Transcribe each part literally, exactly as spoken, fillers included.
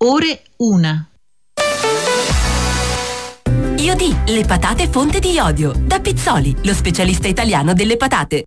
ore una. Iodi, le patate fonte di iodio. Da Pizzoli, lo specialista italiano delle patate.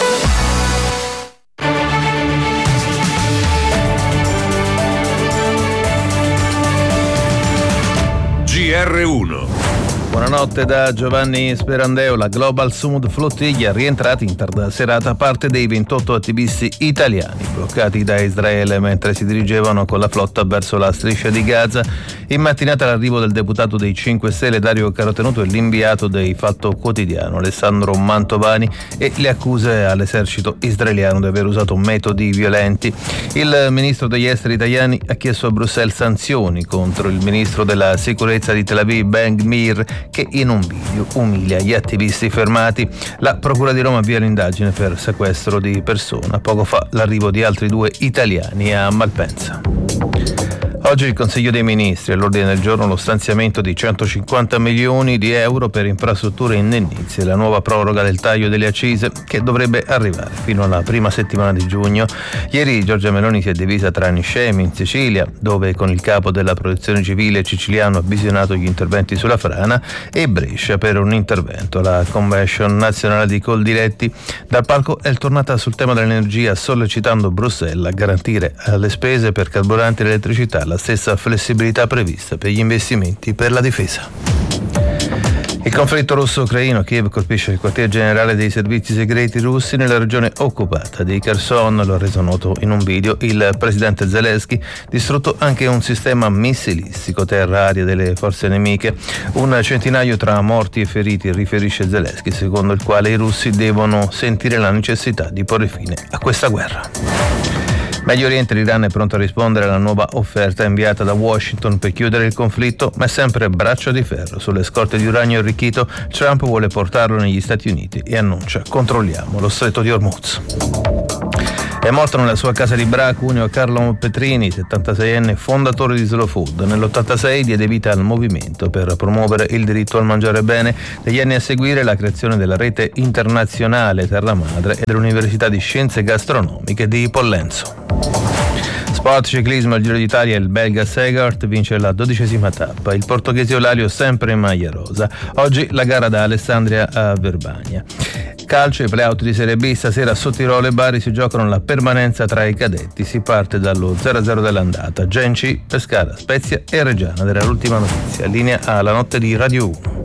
G R uno. Buonanotte da Giovanni Sperandeo. La Global Sumud Flottiglia, rientrati in tarda serata, parte dei ventotto attivisti italiani bloccati da Israele mentre si dirigevano con la flotta verso la striscia di Gaza. In mattinata l'arrivo del deputato dei cinque Stelle Dario Carotenuto e l'inviato dei Fatto Quotidiano Alessandro Mantovani e le accuse all'esercito israeliano di aver usato metodi violenti. Il ministro degli esteri italiani ha chiesto a Bruxelles sanzioni contro il ministro della sicurezza di Tel Aviv Ben Gvir, che in un video umilia gli attivisti fermati. La Procura di Roma avvia l'indagine per sequestro di persona. Poco fa l'arrivo di altri due italiani a Malpensa. Oggi il Consiglio dei Ministri, all'ordine del giorno lo stanziamento di centocinquanta milioni di euro per infrastrutture e indennizi e la nuova proroga del taglio delle accise che dovrebbe arrivare fino alla prima settimana di giugno. Ieri Giorgia Meloni si è divisa tra Niscemi in Sicilia, dove con il capo della protezione civile siciliano ha visionato gli interventi sulla frana, e Brescia per un intervento alla Convention nazionale di Coldiretti. Dal palco è tornata sul tema dell'energia, sollecitando Bruxelles a garantire alle spese per carburanti e elettricità la stessa flessibilità prevista per gli investimenti per la difesa. Il conflitto russo-ucraino. Kiev colpisce il quartier generale dei servizi segreti russi nella regione occupata di Kherson. Lo ha reso noto in un video il presidente Zelensky. Distrutto anche un sistema missilistico terra-aria delle forze nemiche. Un centinaio tra morti e feriti, riferisce Zelensky, secondo il quale i russi devono sentire la necessità di porre fine a questa guerra. Medio Oriente, l'Iran è pronto a rispondere alla nuova offerta inviata da Washington per chiudere il conflitto, ma è sempre braccio di ferro. Sulle scorte di uranio arricchito, Trump vuole portarlo negli Stati Uniti e annuncia: controlliamo lo stretto di Hormuz. È morto nella sua casa di Bra, Cuneo, Carlo Petrini, settantaseienne fondatore di Slow Food. Nell'ottantasei diede vita al movimento per promuovere il diritto al mangiare bene. Negli anni a seguire la creazione della rete internazionale Terra Madre e dell'Università di Scienze Gastronomiche di Pollenzo. Sport ciclismo, al Giro d'Italia il belga Segart vince la dodicesima tappa, il portoghese Olalio sempre in maglia rosa. Oggi la gara da Alessandria a Verbania. Calcio, i play-out di Serie B, stasera su Tirolo e Bari si giocano la permanenza tra i cadetti. Si parte dallo zero a zero dell'andata. Genci, Pescara, Spezia e Reggiana. Era l'ultima notizia. Linea alla notte di Radio uno.